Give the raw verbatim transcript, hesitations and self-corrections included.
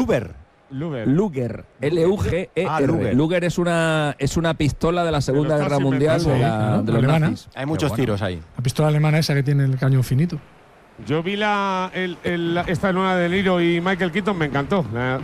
Luger. Luger. Luger, L U G E R. Ah, Luger. Luger es una, es una pistola de la Segunda los Guerra nazis Mundial me de, la- parece, de los alemana. nazis. Hay muchos Pero bueno. tiros ahí. La pistola alemana esa que tiene el cañón finito. Yo vi la, el, el, esta nueva de Niro y Michael Keaton, me encantó. La,